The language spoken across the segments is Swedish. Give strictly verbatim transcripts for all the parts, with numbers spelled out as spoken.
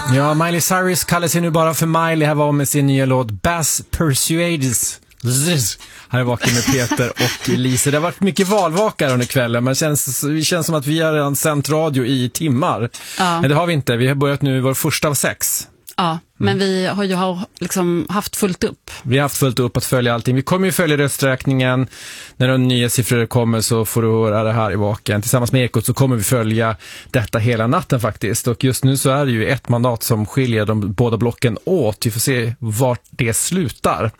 Ja, Miley Cyrus kallar sig nu bara för Miley. Här var med sin nya låt Bass Persuades. Här är vaken med Peter och Lisa. Det har varit mycket valvakar under kvällen, men det känns, det känns som att vi har redan sänt radio i timmar. Ja. Men det har vi inte. Vi har börjat nu vår första av sex. Ja, men mm. vi har ju liksom haft fullt upp. Vi har haft fullt upp att följa allting. Vi kommer ju följa rösträkningen. När de nya siffror kommer så får du höra det här i vaken. Tillsammans med Ekot så kommer vi följa detta hela natten faktiskt. Och just nu så är det ju ett mandat som skiljer de båda blocken åt. Vi får se vart det slutar.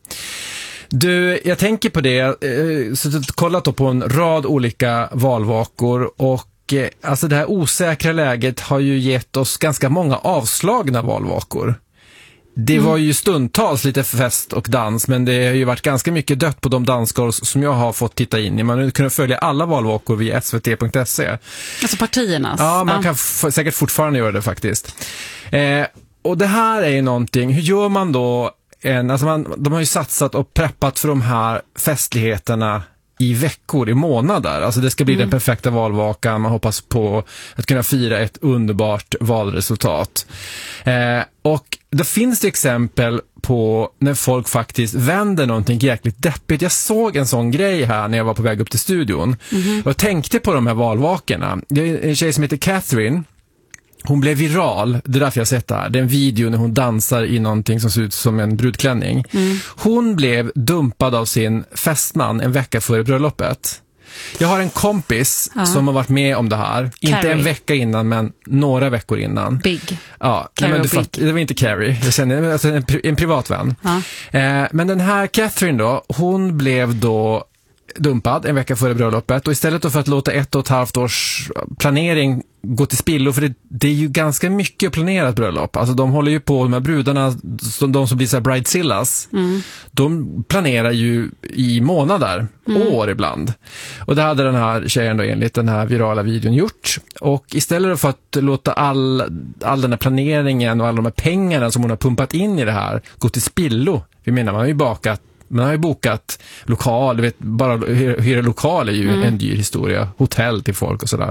Du, jag tänker på det. Så jag kollat då på en rad olika valvakor och alltså det här osäkra läget har ju gett oss ganska många avslagna valvakor. Det mm. var ju stundtals lite fest och dans, men det har ju varit ganska mycket dött på de danskor som jag har fått titta in i. Man har kunnat följa alla valvakor via s v t punkt se. Alltså partiernas? Ja, man kan f- säkert fortfarande göra det faktiskt. Eh, och det här är ju någonting, hur gör man då en, alltså man, de har ju satsat och preppat för de här festligheterna i veckor, i månader. Alltså det ska bli mm. den perfekta valvakan. Man hoppas på att kunna fira ett underbart valresultat. Eh, och då finns det exempel på när folk faktiskt vänder någonting jäkligt deppigt. Jag såg en sån grej här när jag var på väg upp till studion. Mm. Och tänkte på de här valvakorna. Det är en tjej som heter Catherine. Hon blev viral, det är därför jag har sett det här. Det är en video när hon dansar i någonting som ser ut som en brudklänning. Mm. Hon blev dumpad av sin fästman en vecka före bröllopet. Jag har en kompis uh-huh. som har varit med om det här. Carrie. Inte en vecka innan, men några veckor innan. Big. Ja, nej, men du fatt, det var inte Carrie. Jag känner alltså en, en privat vän. Uh-huh. Eh, men den här Catherine då, hon blev då dumpad en vecka före bröllopet, och istället då för att låta ett och ett halvt års planering gå till spillo, för det, det är ju ganska mycket planerat bröllop. Alltså de håller ju på, de här brudarna, de som blir så här bridezillas, mm. de planerar ju i månader, mm. år ibland. Och det hade den här tjejen då enligt den här virala videon gjort. Och istället för att låta all, all den här planeringen och alla de här pengarna som hon har pumpat in i det här gå till spillo, vi menar man har ju bakat Man har ju bokat lokal, du vet, bara hyra lokal är ju mm. en dyr historia. Hotell till folk och sådär.